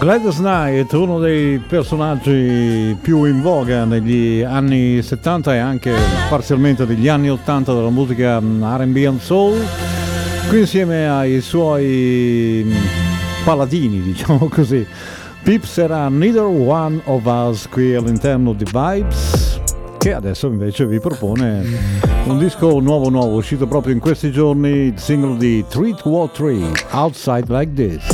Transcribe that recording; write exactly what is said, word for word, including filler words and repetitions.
Gladys Knight, uno dei personaggi più in voga negli anni settanta e anche parzialmente degli anni ottanta della musica R and B and soul, qui insieme ai suoi paladini, diciamo così. Pips era Neither One of Us qui all'interno di Vibes, che adesso invece vi propone un disco nuovo nuovo uscito proprio in questi giorni, il singolo di three two three, Outside Like This.